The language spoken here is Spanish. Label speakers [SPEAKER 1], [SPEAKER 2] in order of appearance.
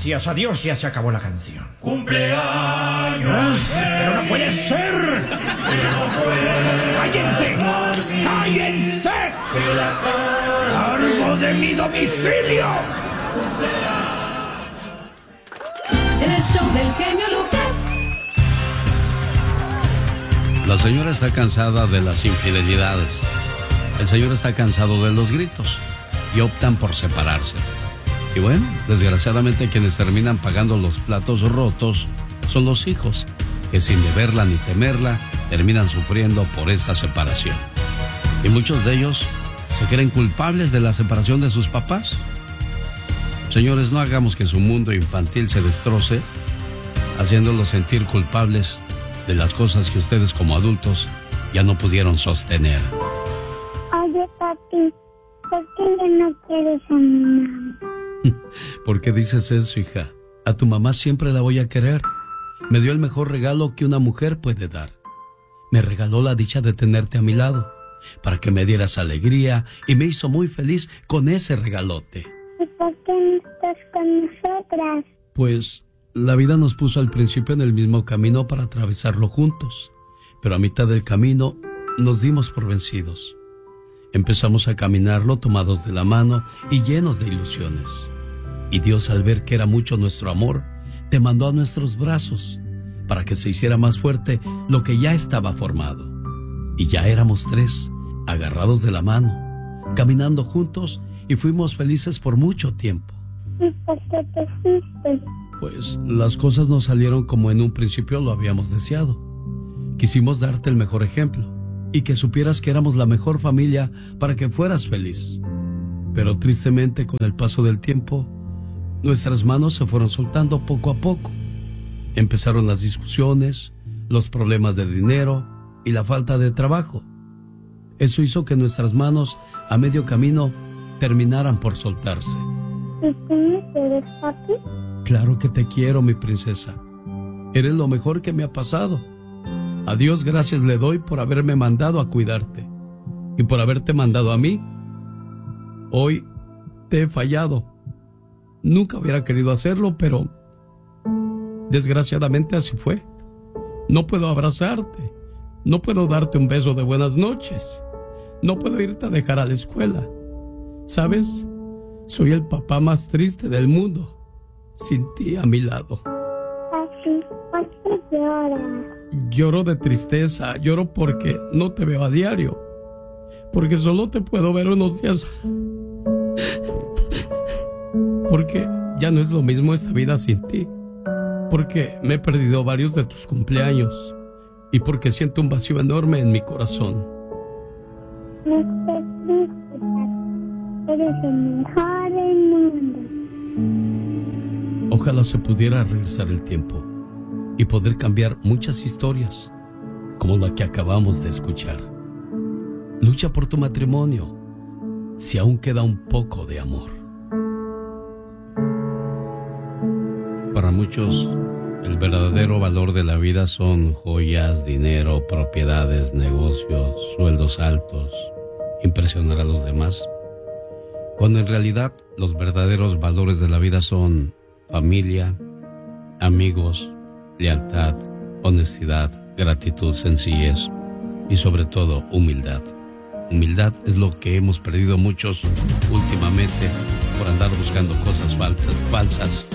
[SPEAKER 1] Gracias a Dios ya se acabó la canción.
[SPEAKER 2] ¡Cumpleaños!
[SPEAKER 1] ¡Pero no puede ser! ¡Cállense! ¡Cállense! ¡Largo de mi domicilio!
[SPEAKER 3] El show del genio Lucas.
[SPEAKER 4] La señora está cansada de las infidelidades. El señor está cansado de los gritos y optan por separarse. Y bueno, desgraciadamente quienes terminan pagando los platos rotos son los hijos, que sin deberla ni temerla terminan sufriendo por esta separación. Y muchos de ellos se creen culpables de la separación de sus papás. Señores, no hagamos que su mundo infantil se destroce, haciéndolos sentir culpables de las cosas que ustedes como adultos ya no pudieron sostener.
[SPEAKER 5] Oye, papi, ¿por qué ya no quieres a mi mamá?
[SPEAKER 4] ¿Por qué dices eso, hija? A tu mamá siempre la voy a querer. Me dio el mejor regalo que una mujer puede dar. Me regaló la dicha de tenerte a mi lado, para que me dieras alegría, y me hizo muy feliz con ese regalote.
[SPEAKER 5] ¿Y por qué no estás con nosotras?
[SPEAKER 4] Pues la vida nos puso al principio en el mismo camino para atravesarlo juntos, pero a mitad del camino nos dimos por vencidos. Empezamos a caminarlo tomados de la mano y llenos de ilusiones. Y Dios, al ver que era mucho nuestro amor, te mandó a nuestros brazos para que se hiciera más fuerte lo que ya estaba formado. Y ya éramos 3, agarrados de la mano, caminando juntos, y fuimos felices por mucho tiempo.
[SPEAKER 5] ¿Y por qué te fuiste?
[SPEAKER 4] Pues las cosas no salieron como en un principio lo habíamos deseado. Quisimos darte el mejor ejemplo y que supieras que éramos la mejor familia para que fueras feliz. Pero tristemente, con el paso del tiempo, nuestras manos se fueron soltando poco a poco. Empezaron las discusiones, los problemas de dinero y la falta de trabajo. Eso hizo que nuestras manos a medio camino terminaran por soltarse.
[SPEAKER 5] ¿Y tú me quieres, papi?
[SPEAKER 4] Claro que te quiero, mi princesa. Eres lo mejor que me ha pasado. A Dios gracias le doy por haberme mandado a cuidarte y por haberte mandado a mí. Hoy te he fallado. Nunca hubiera querido hacerlo, pero desgraciadamente así fue. No puedo abrazarte. No puedo darte un beso de buenas noches. No puedo irte a dejar a la escuela. ¿Sabes? Soy el papá más triste del mundo, sin ti a mi lado.
[SPEAKER 5] Papi, ¿por qué lloras?
[SPEAKER 4] Lloro de tristeza, lloro porque no te veo a diario, porque solo te puedo ver unos días, porque ya no es lo mismo esta vida sin ti, porque me he perdido varios de tus cumpleaños y porque siento un vacío enorme en mi corazón.
[SPEAKER 5] No estés triste, papi. Eres el mejor del mundo.
[SPEAKER 4] Ojalá se pudiera regresar el tiempo y poder cambiar muchas historias, como la que acabamos de escuchar. Lucha por tu matrimonio, si aún queda un poco de amor. Para muchos, el verdadero valor de la vida son joyas, dinero, propiedades, negocios, sueldos altos, impresionar a los demás, cuando en realidad los verdaderos valores de la vida son familia, amigos, lealtad, honestidad, gratitud, sencillez y sobre todo humildad. Humildad es lo que hemos perdido muchos últimamente por andar buscando cosas falsas